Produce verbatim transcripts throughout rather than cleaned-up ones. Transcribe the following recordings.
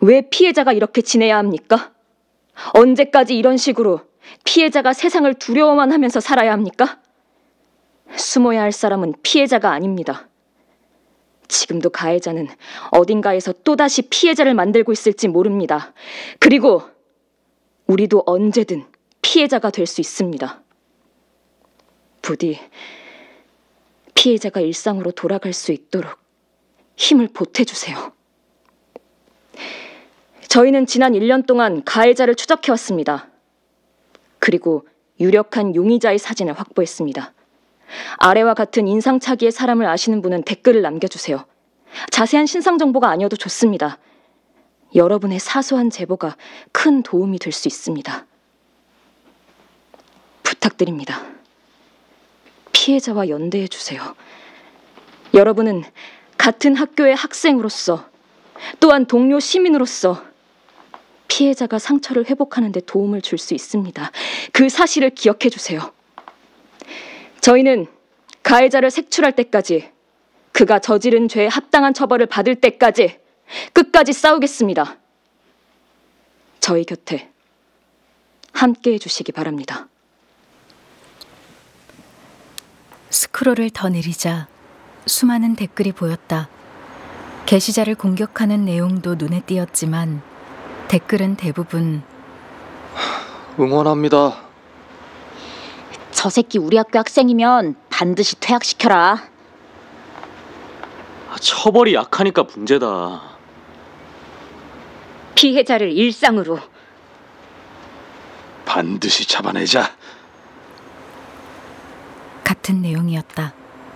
왜 피해자가 이렇게 지내야 합니까? 언제까지 이런 식으로 피해자가 세상을 두려워만 하면서 살아야 합니까? 숨어야 할 사람은 피해자가 아닙니다. 지금도 가해자는 어딘가에서 또다시 피해자를 만들고 있을지 모릅니다. 그리고 우리도 언제든 피해자가 될 수 있습니다. 부디 피해자가 일상으로 돌아갈 수 있도록 힘을 보태주세요. 저희는 지난 일 년 동안 가해자를 추적해왔습니다. 그리고 유력한 용의자의 사진을 확보했습니다. 아래와 같은 인상착의의 사람을 아시는 분은 댓글을 남겨주세요. 자세한 신상 정보가 아니어도 좋습니다. 여러분의 사소한 제보가 큰 도움이 될 수 있습니다. 부탁드립니다. 피해자와 연대해주세요. 여러분은 같은 학교의 학생으로서, 또한 동료 시민으로서 피해자가 상처를 회복하는 데 도움을 줄 수 있습니다. 그 사실을 기억해주세요. 저희는 가해자를 색출할 때까지, 그가 저지른 죄에 합당한 처벌을 받을 때까지 끝까지 싸우겠습니다. 저희 곁에 함께해 주시기 바랍니다. 스크롤을 더 내리자 수많은 댓글이 보였다. 게시자를 공격하는 내용도 눈에 띄었지만 댓글은 대부분 응원합니다. 저 새끼 우리 학교 학생이면 반드시 퇴학시켜라. 처벌이 약하니까 문제다. 피해자를 일상으로 반드시 잡아내자. 같은 내용이었다.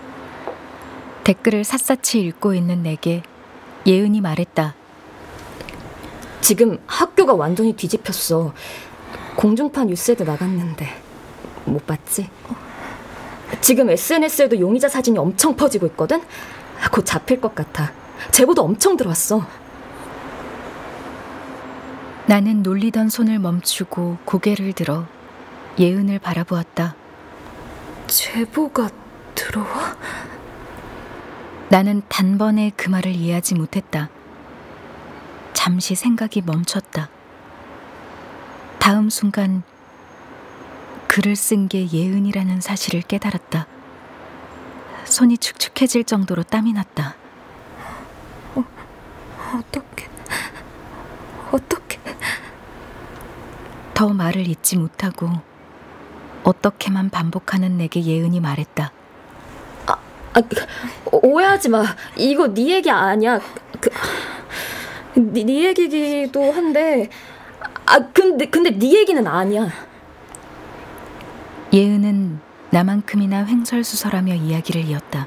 댓글을 샅샅이 읽고 있는 내게 예은이 말했다. 지금 학교가 완전히 뒤집혔어. 공중파 뉴스에도 나갔는데 못 봤지? 지금 에스엔에스에도 용의자 사진이 엄청 퍼지고 있거든? 곧 잡힐 것 같아. 제보도 엄청 들어왔어. 나는 놀리던 손을 멈추고 고개를 들어 예은을 바라보았다. 제보가 들어와? 나는 단번에 그 말을 이해하지 못했다. 잠시 생각이 멈췄다. 다음 순간 글을 쓴 게 예은이라는 사실을 깨달았다. 손이 축축해질 정도로 땀이 났다. 어, 어떡해, 어떡해. 더 말을 잇지 못하고 어떻게만 반복하는 내게 예은이 말했다. 아, 아 오해하지 마. 이거 네 얘기 아니야. 그, 네, 네 얘기기도 한데, 아 근데 근데 네 얘기는 아니야. 예은은 나만큼이나 횡설수설하며 이야기를 이었다.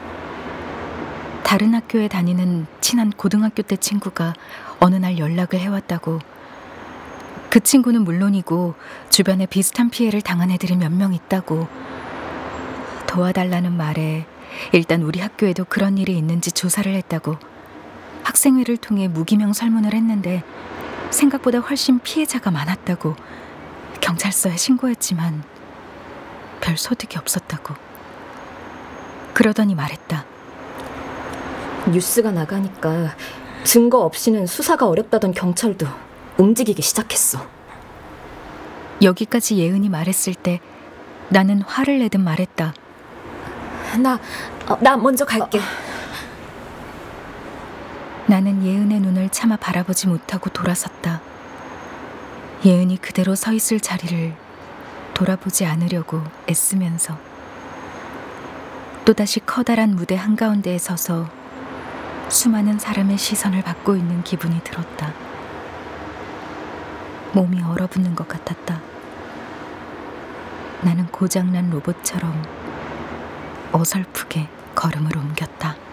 다른 학교에 다니는 친한 고등학교 때 친구가 어느 날 연락을 해왔다고. 그 친구는 물론이고 주변에 비슷한 피해를 당한 애들이 몇 명 있다고. 도와달라는 말에 일단 우리 학교에도 그런 일이 있는지 조사를 했다고. 학생회를 통해 무기명 설문을 했는데 생각보다 훨씬 피해자가 많았다고. 경찰서에 신고했지만 별 소득이 없었다고. 그러더니 말했다. 뉴스가 나가니까 증거 없이는 수사가 어렵다던 경찰도 움직이기 시작했어. 여기까지 예은이 말했을 때 나는 화를 내듯 말했다. 나, 어, 나 먼저 갈게. 어. 나는 예은의 눈을 차마 바라보지 못하고 돌아섰다. 예은이 그대로 서 있을 자리를 돌아보지 않으려고 애쓰면서 또다시 커다란 무대 한가운데에 서서 수많은 사람의 시선을 받고 있는 기분이 들었다. 몸이 얼어붙는 것 같았다. 나는 고장난 로봇처럼 어설프게 걸음을 옮겼다.